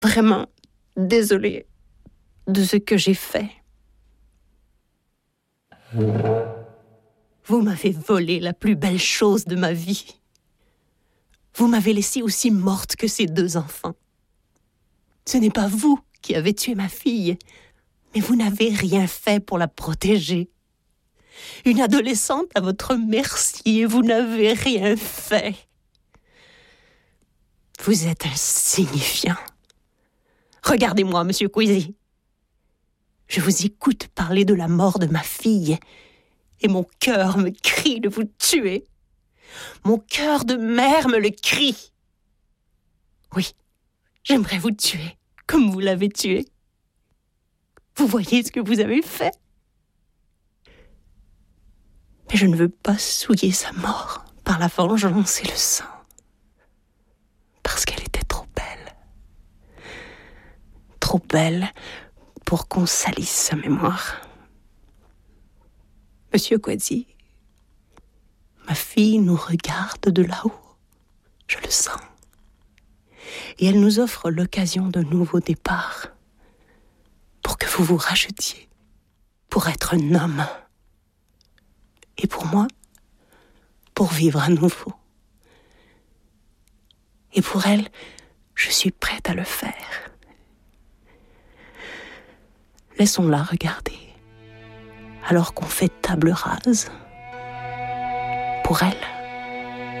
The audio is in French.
vraiment désolée de ce que j'ai fait. Vous m'avez volé la plus belle chose de ma vie. Vous m'avez laissée aussi morte que ces 2 enfants. Ce n'est pas vous qui avez tué ma fille, mais vous n'avez rien fait pour la protéger. Une adolescente à votre merci et vous n'avez rien fait. Vous êtes insignifiant. Regardez-moi, monsieur Kwesi. Je vous écoute parler de la mort de ma fille et mon cœur me crie de vous tuer. Mon cœur de mère me le crie. Oui, j'aimerais vous tuer comme vous l'avez tué. Vous voyez ce que vous avez fait? Mais je ne veux pas souiller sa mort par la vengeance et le sang. Parce qu'elle était trop belle. Trop belle pour qu'on salisse sa mémoire. Monsieur Kwesi, ma fille nous regarde de là-haut. Je le sens. Et elle nous offre l'occasion d'un nouveau départ. Pour que vous vous rachetiez. Pour être un homme. Et pour moi, pour vivre à nouveau. Et pour elle, je suis prête à le faire. Laissons-la regarder, alors qu'on fait table rase. Pour elle,